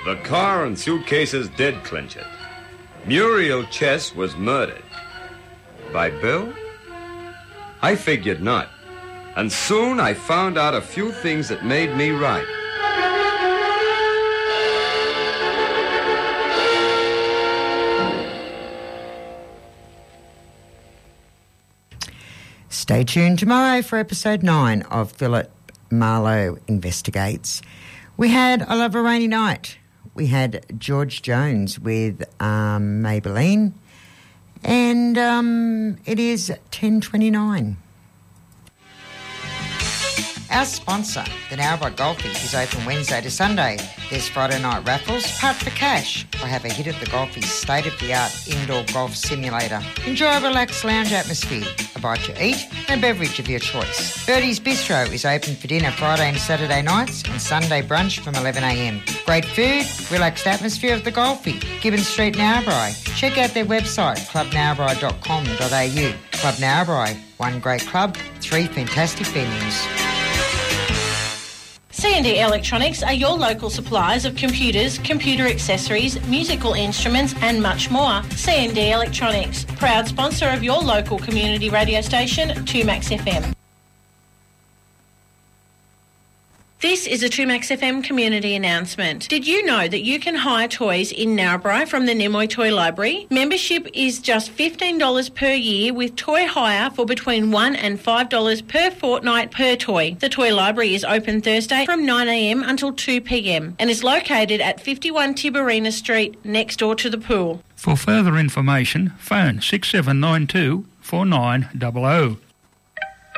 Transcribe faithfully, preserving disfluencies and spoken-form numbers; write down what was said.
The car and suitcases did clinch it. Muriel Chess was murdered. By Bill? I figured not. And soon I found out a few things that made me right. Stay tuned tomorrow for episode nine of Philip Marlowe Investigates. We had I Love a Rainy Night. We had George Jones with um, Maybelline. And um, it is ten twenty-nine. Our sponsor, the Narrabri Golfie, is open Wednesday to Sunday. There's Friday night raffles, part for cash, or have a hit at the Golfie's state-of-the-art indoor golf simulator. Enjoy a relaxed lounge atmosphere, a bite to eat, and a beverage of your choice. Birdie's Bistro is open for dinner Friday and Saturday nights and Sunday brunch from eleven a m. Great food, relaxed atmosphere of the Golfie. Gibbon Street, Narrabri. Check out their website, club narrabri dot com dot a u. Club Narrabri, one great club, three fantastic venues. C and D Electronics are your local suppliers of computers, computer accessories, musical instruments and much more. C and D Electronics, proud sponsor of your local community radio station, two Max F M. This is a two Max F M community announcement. Did you know that you can hire toys in Narrabri from the Nimoy Toy Library? Membership is just fifteen dollars per year with toy hire for between one dollars and five dollars per fortnight per toy. The Toy Library is open Thursday from nine a m until two p m and is located at fifty-one Tiberina Street next door to the pool. For further information, phone six seven nine two, four nine zero zero.